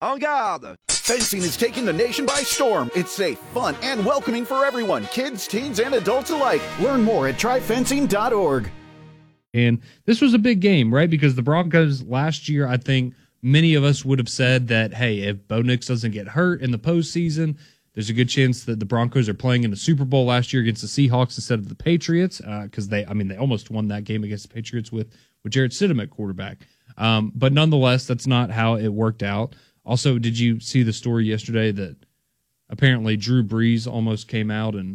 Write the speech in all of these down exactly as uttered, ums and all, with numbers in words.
En garde! Fencing is taking the nation by storm. It's safe, fun, and welcoming for everyone, kids, teens, and adults alike. Learn more at try fencing dot org. And this was a big game, right? Because the Broncos last year, I think many of us would have said that, hey, if Bo Nix doesn't get hurt in the postseason, there's a good chance that the Broncos are playing in the Super Bowl last year against the Seahawks instead of the Patriots, because uh, they, I mean, they almost won that game against the Patriots with with Jarrett Stidham at quarterback. Um, but nonetheless, that's not how it worked out. Also, did you see the story yesterday that apparently Drew Brees almost came out and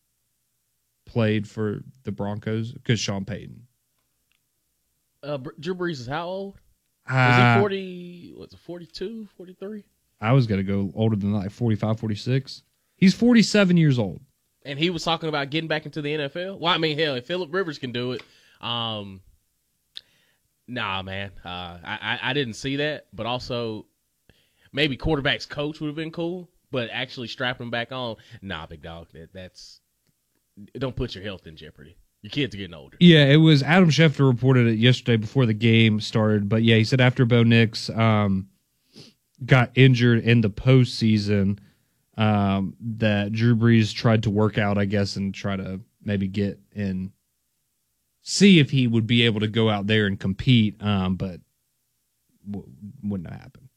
played for the Broncos because Sean Payton? Uh, Drew Brees is how old? Uh, is he forty? What's it, forty-two, forty-three? I was going to go older than that, like forty-five, forty-six. He's forty-seven years old. And he was talking about getting back into the N F L? Well, I mean, hell, if Phillip Rivers can do it, um, nah, man. Uh, I, I, I didn't see that, but also maybe quarterback's coach would have been cool, but actually strapping him back on, nah, big dog, that, that's don't put your health in jeopardy. Your kids are getting older. Yeah, it was Adam Schefter reported it yesterday before the game started, but yeah, he said after Bo Nix um, got injured in the postseason, um, that Drew Brees tried to work out, I guess, and try to maybe get in, see if he would be able to go out there and compete, um, but w- wouldn't have happened.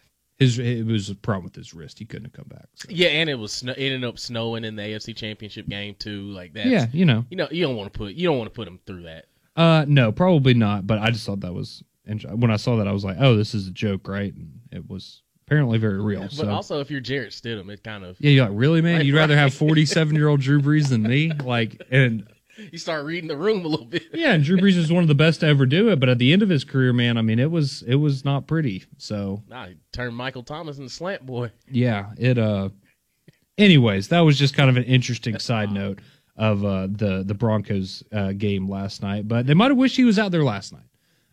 His it was a problem with his wrist; he couldn't have come back. So. Yeah, and it was snow, it ended up snowing in the A F C Championship game too. Like that. Yeah, you know, you know, you don't want to put you don't want to put him through that. Uh, no, probably not. But I just thought that was, when I saw that, I was like, oh, this is a joke, right? And it was apparently very real. But so. also, if you're Jarrett Stidham, it kind of yeah, you're like, really, man? Like, You'd rather right. have forty-seven year old Drew Brees than me? Like, and you start reading the room a little bit. Yeah, and Drew Brees is one of the best to ever do it. But at the end of his career, man, I mean, it was it was not pretty. So nah, he turned Michael Thomas into slant boy. Yeah, it. Uh. Anyways, that was just kind of an interesting side note of uh, the the Broncos uh, game last night. But they might have wished he was out there last night.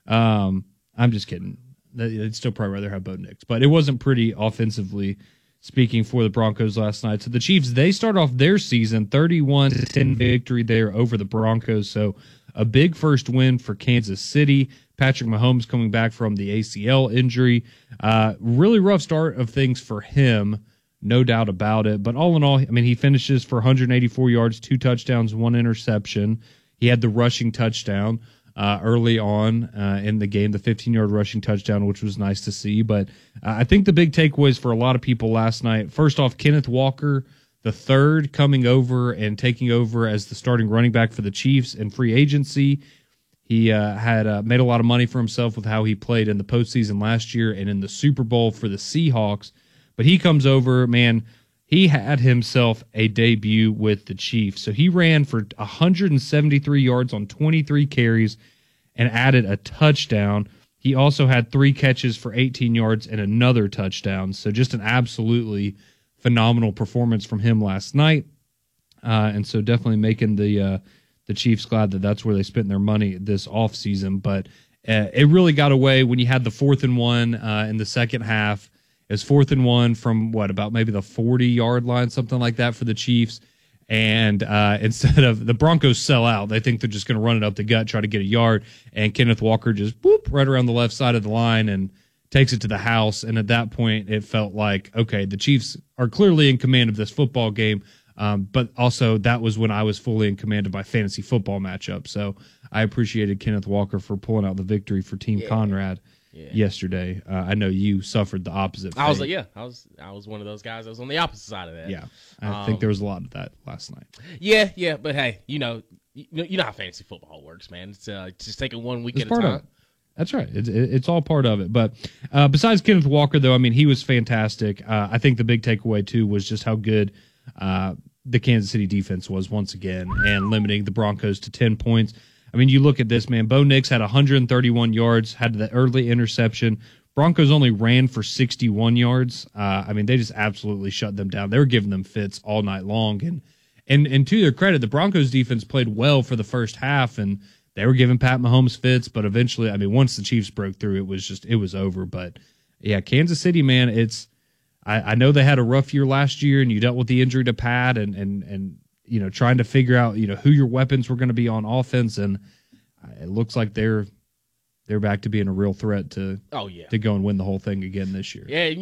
Um, I'm just kidding. They'd still probably rather have Bo Nix, but it wasn't pretty offensively speaking for the Broncos last night. So the Chiefs, they start off their season thirty-one to ten victory there over the Broncos. So a big first win for Kansas City. Patrick Mahomes coming back from the A C L injury. Uh, really rough start of things for him, no doubt about it. But all in all, I mean, he finishes for one hundred eighty-four yards, two touchdowns, one interception. He had the rushing touchdown uh, early on uh, in the game, the fifteen-yard rushing touchdown, which was nice to see. But uh, I think the big takeaways for a lot of people last night, first off, Kenneth Walker, the third, coming over and taking over as the starting running back for the Chiefs in free agency. He uh, had uh, made a lot of money for himself with how he played in the postseason last year and in the Super Bowl for the Seahawks. But he comes over, man, he had himself a debut with the Chiefs. So he ran for one hundred seventy-three yards on twenty-three carries and added a touchdown. He also had three catches for eighteen yards and another touchdown. So just an absolutely phenomenal performance from him last night. Uh, and so definitely making the uh, the Chiefs glad that that's where they spent their money this offseason. But uh, it really got away when you had the fourth and one uh, in the second half. It was fourth and one from, what, about maybe the forty-yard line, something like that for the Chiefs. And uh, instead of the Broncos sell out, they think they're just going to run it up the gut, try to get a yard. And Kenneth Walker just whoop right around the left side of the line and takes it to the house. And at that point, it felt like, okay, the Chiefs are clearly in command of this football game. Um, but also that was when I was fully in command of my fantasy football matchup. So I appreciated Kenneth Walker for pulling out the victory for Team yeah. Conrad yeah. yesterday. Uh, I know you suffered the opposite. I was fate. like, yeah, I was, I was one of those guys that was on the opposite side of that. Yeah, I um, think there was a lot of that last night. Yeah, yeah, but hey, you know, you know, you know how fantasy football works, man. It's uh, just taking one week it's at part a time. Of it. That's right. It's, it's all part of it. But uh, besides Kenneth Walker, though, I mean, he was fantastic. Uh, I think the big takeaway, too, was just how good uh, the Kansas City defense was once again and limiting the Broncos to ten points. I mean, you look at this, man. Bo Nix had one hundred thirty-one yards, had the early interception. Broncos only ran for sixty-one yards. Uh, I mean, they just absolutely shut them down. They were giving them fits all night long. And, and, and to their credit, the Broncos defense played well for the first half, and they were giving Pat Mahomes fits, but eventually, I mean, once the Chiefs broke through, it was just, it was over. But yeah, Kansas City, man, it's, I, I know they had a rough year last year, and you dealt with the injury to Pat and, and, and, you know, trying to figure out, you know, who your weapons were going to be on offense. And it looks like they're, they're back to being a real threat to, oh, yeah. to go and win the whole thing again this year. Yeah.